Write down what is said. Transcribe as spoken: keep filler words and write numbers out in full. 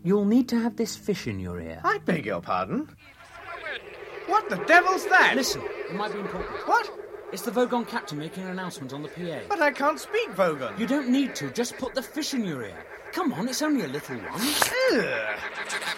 You'll need to have this fish in your ear. I beg your pardon? What the devil's that? Listen, it might be important. What? It's the Vogon captain making an announcement on the P A. But I can't speak Vogon. You don't need to. Just put the fish in your ear. Come on, it's only a little one. Ugh.